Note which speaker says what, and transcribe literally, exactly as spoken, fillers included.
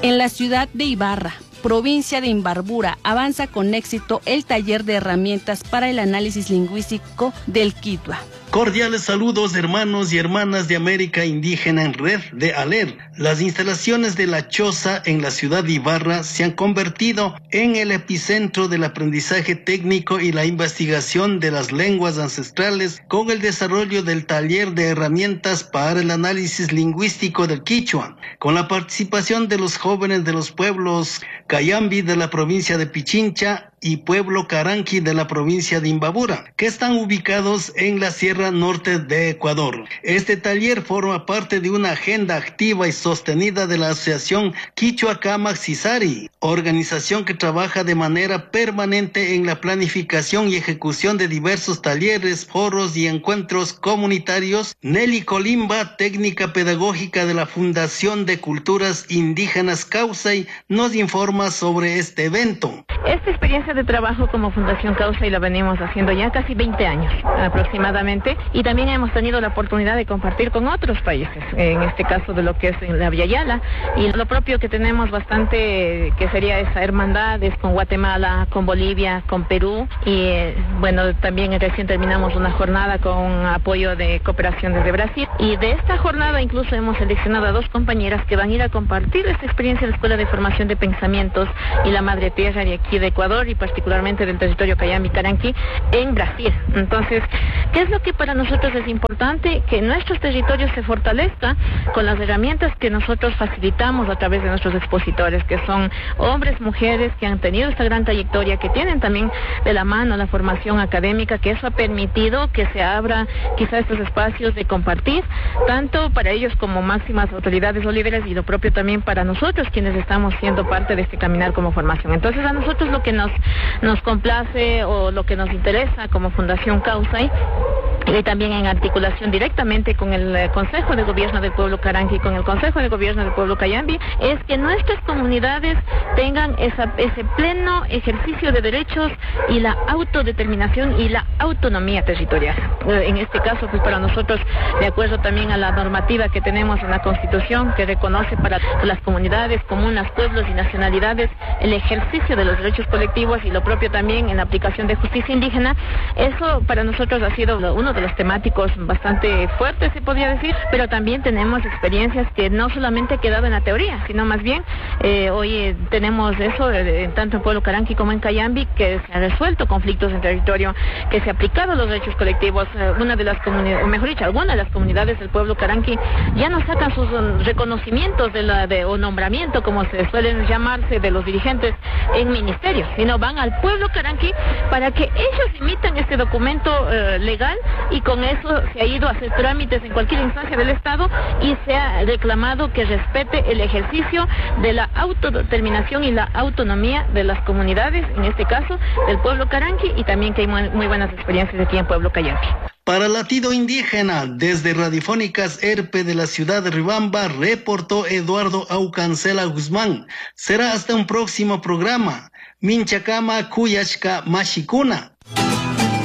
Speaker 1: En la ciudad de Ibarra, provincia de Imbabura, avanza con éxito el taller de herramientas para el análisis lingüístico del Quechua.
Speaker 2: Cordiales saludos, hermanos y hermanas de América Indígena en Red de ALER. Las instalaciones de La Choza en la ciudad de Ibarra se han convertido en el epicentro del aprendizaje técnico y la investigación de las lenguas ancestrales con el desarrollo del taller de herramientas para el análisis lingüístico del Quechua, con la participación de los jóvenes de los pueblos Cayambi de la provincia de Pichincha y pueblo Caranqui de la provincia de Imbabura, que están ubicados en la Sierra Norte de Ecuador. Este taller forma parte de una agenda activa y sostenida de la Asociación Quichua Camac Cisari, organización que trabaja de manera permanente en la planificación y ejecución de diversos talleres, foros y encuentros comunitarios. Nelly Colimba, técnica pedagógica de la Fundación de Culturas Indígenas Causay, nos informa sobre este evento.
Speaker 3: Esta experiencia de trabajo como Fundación Causay la venimos haciendo ya casi veinte años aproximadamente, y también hemos tenido la oportunidad de compartir con otros países, en este caso de lo que es la Via Yala, y lo propio que tenemos bastante, que sería esa hermandad, es con Guatemala, con Bolivia, con Perú, y eh, bueno, también recién terminamos una jornada con apoyo de cooperación desde Brasil, y de esta jornada incluso hemos seleccionado a dos compañeras que van a ir a compartir esta experiencia en la Escuela de Formación de Pensamientos y la Madre Tierra de aquí de Ecuador, y particularmente del territorio Cayambi Caranqui en Brasil. Entonces, ¿qué es lo que para nosotros es importante? Que nuestros territorios se fortalezcan con las herramientas que nosotros facilitamos a través de nuestros expositores, que son hombres, mujeres que han tenido esta gran trayectoria, que tienen también de la mano la formación académica, que eso ha permitido que se abra quizá estos espacios de compartir, tanto para ellos como máximas autoridades o líderes, y lo propio también para nosotros quienes estamos siendo parte de este caminar como formación. Entonces, a nosotros lo que nos, nos complace o lo que nos interesa como Fundación Causay, y también en articulación directamente con el Consejo de Gobierno del Pueblo Caranqui, con el Consejo de Gobierno del Pueblo Cayambi, es que nuestras comunidades tengan esa, ese pleno ejercicio de derechos y la autodeterminación y la autonomía territorial. En este caso, pues para nosotros, de acuerdo también a la normativa que tenemos en la Constitución, que reconoce para las comunidades, comunas, pueblos y nacionalidades el ejercicio de los derechos colectivos, y lo propio también en la aplicación de justicia indígena, eso para nosotros ha sido uno de los temáticos bastante fuertes, se podría decir, pero también tenemos experiencias que no solamente ha quedado en la teoría, sino más bien eh, hoy eh, tenemos eso, eh, tanto en Pueblo Caranqui como en Cayambi, que se han resuelto conflictos en territorio, que se ha aplicado los derechos colectivos. Eh, una de las comunidades, o mejor dicho, algunas de las comunidades del Pueblo Caranqui ya no sacan sus um, reconocimientos de la, de, o nombramiento, como se suelen llamarse, de los dirigentes en ministerios, sino van al Pueblo Caranqui para que ellos emitan este documento eh, legal, y con eso se ha ido a hacer trámites en cualquier instancia del Estado, y se ha reclamado que respete el ejercicio de la autodeterminación y la autonomía de las comunidades, en este caso del Pueblo Caranqui, y también que hay muy, muy buenas experiencias aquí en Pueblo Cayambi.
Speaker 2: Para Latido Indígena, desde Radiofónicas E R P E de la ciudad de Riobamba, reportó Eduardo Aucancela Guzmán. Será hasta un próximo programa. Minchacama Cuyachca Mashicuna.